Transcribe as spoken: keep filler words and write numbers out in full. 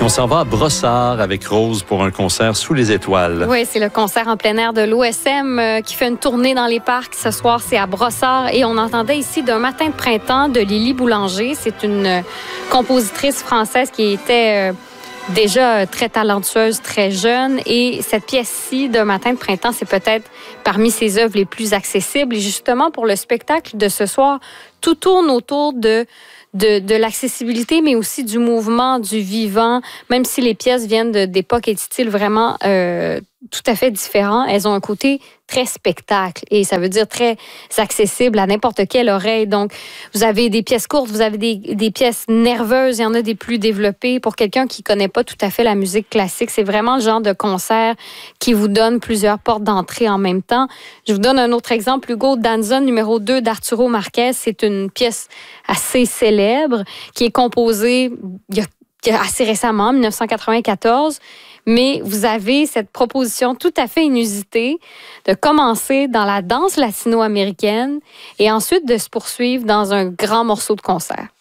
On s'en va à Brossard avec Rose pour un concert sous les étoiles. Oui, c'est le concert en plein air de l'O S M euh, qui fait une tournée dans les parcs. Ce soir, c'est à Brossard. Et on entendait ici d'un matin de printemps de Lily Boulanger. C'est une euh, compositrice française qui était euh, déjà très talentueuse, très jeune. Et cette pièce-ci d'un matin de printemps, c'est peut-être parmi ses œuvres les plus accessibles. Et justement, pour le spectacle de ce soir, tout tourne autour de De, de l'accessibilité, mais aussi du mouvement, du vivant. Même si les pièces viennent de, d'époques et de styles vraiment euh, tout à fait différents, elles ont un côté très spectacle et ça veut dire très accessible à n'importe quelle oreille. Donc, vous avez des pièces courtes, vous avez des, des pièces nerveuses, il y en a des plus développées. Pour quelqu'un qui connaît pas tout à fait la musique classique, c'est vraiment le genre de concert qui vous donne plusieurs portes d'entrée en même temps. Je vous donne un autre exemple. Hugo Danza, numéro deux d'Arturo Marquez, c'est une pièce assez célèbre qui est composée il y a, il y a assez récemment, dix-neuf cent quatre-vingt-quatorze. Mais vous avez cette proposition tout à fait inusitée de commencer dans la danse latino-américaine et ensuite de se poursuivre dans un grand morceau de concert.